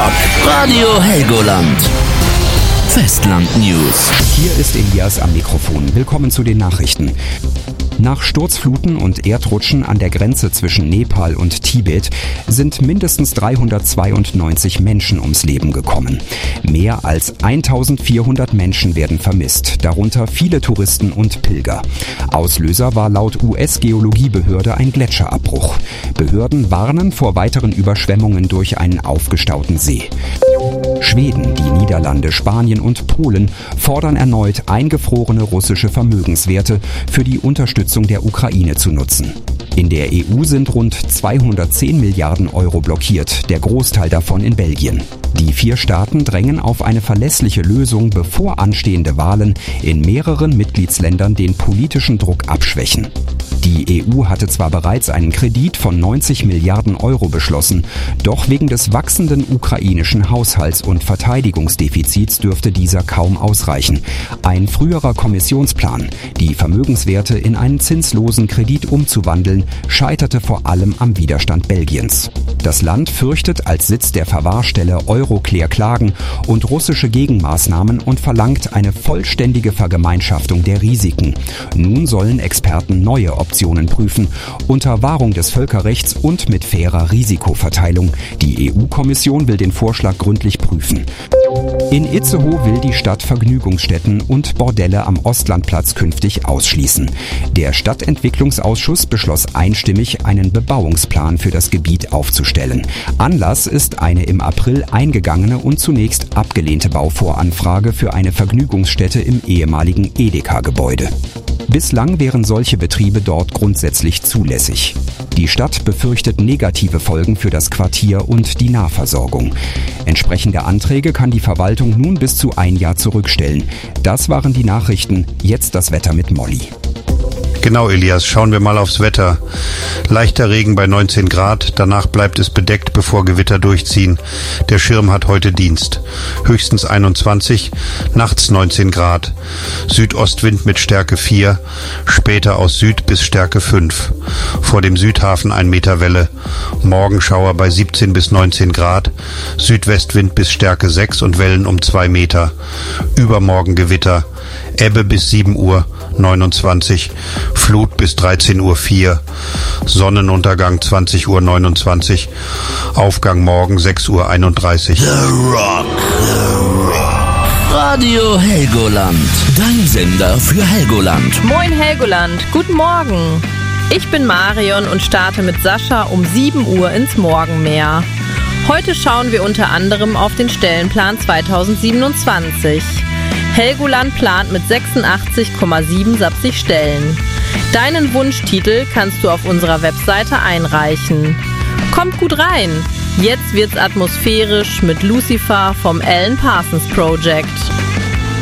Rock. Radio Helgoland. Festland News. Hier ist Elias am Mikrofon. Willkommen zu den Nachrichten. Nach Sturzfluten und Erdrutschen an der Grenze zwischen Nepal und Tibet sind mindestens 392 Menschen ums Leben gekommen. Mehr als 1400 Menschen werden vermisst, darunter viele Touristen und Pilger. Auslöser war laut US-Geologiebehörde ein Gletscherabbruch. Behörden warnen vor weiteren Überschwemmungen durch einen aufgestauten See. Schweden, die Niederlande, Spanien und Polen fordern erneut eingefrorene russische Vermögenswerte für die Unterstützung der Ukraine zu nutzen. In der EU sind rund 210 Milliarden Euro blockiert, der Großteil davon in Belgien. Die 4 Staaten drängen auf eine verlässliche Lösung, bevor anstehende Wahlen in mehreren Mitgliedsländern den politischen Druck abschwächen. Die EU hatte zwar bereits einen Kredit von 90 Milliarden Euro beschlossen, doch wegen des wachsenden ukrainischen Haushalts- und Verteidigungsdefizits dürfte dieser kaum ausreichen. Ein früherer Kommissionsplan, die Vermögenswerte in einen zinslosen Kredit umzuwandeln, scheiterte vor allem am Widerstand Belgiens. Das Land fürchtet als Sitz der Verwahrstelle Euroclear Klagen und russische Gegenmaßnahmen und verlangt eine vollständige Vergemeinschaftung der Risiken. Nun sollen Experten neue Optionen prüfen, unter Wahrung des Völkerrechts und mit fairer Risikoverteilung. Die EU-Kommission will den Vorschlag gründlich prüfen. In Itzehoe will die Stadt Vergnügungsstätten und Bordelle am Ostlandplatz künftig ausschließen. Der Stadtentwicklungsausschuss beschloss einstimmig, einen Bebauungsplan für das Gebiet aufzustellen. Anlass ist eine im April eingegangene und zunächst abgelehnte Bauvoranfrage für eine Vergnügungsstätte im ehemaligen Edeka-Gebäude. Bislang wären solche Betriebe dort grundsätzlich zulässig. Die Stadt befürchtet negative Folgen für das Quartier und die Nahversorgung. Entsprechende Anträge kann die Verwaltung nun bis zu 1 Jahr zurückstellen. Das waren die Nachrichten. Jetzt das Wetter mit Molly. Genau, Elias, schauen wir mal aufs Wetter. Leichter Regen bei 19 Grad, danach bleibt es bedeckt, bevor Gewitter durchziehen. Der Schirm hat heute Dienst. Höchstens 21, nachts 19 Grad. Südostwind mit Stärke 4, später aus Süd bis Stärke 5. Vor dem Südhafen 1 Meter Welle. Morgenschauer bei 17 bis 19 Grad. Südwestwind bis Stärke 6 und Wellen um 2 Meter. Übermorgen Gewitter. Ebbe bis 7 Uhr 29, Flut bis 13 Uhr 4, Sonnenuntergang 20 Uhr 29, Aufgang morgen 6 Uhr 31. The Rock. Radio Helgoland, dein Sender für Helgoland. Moin Helgoland, guten Morgen. Ich bin Marion und starte mit Sascha um 7 Uhr ins Morgenmeer. Heute schauen wir unter anderem auf den Stellenplan 2027. Helgoland plant mit 86,77 Stellen. Deinen Wunschtitel kannst du auf unserer Webseite einreichen. Kommt gut rein! Jetzt wird's atmosphärisch mit Lucifer vom Alan Parsons Project.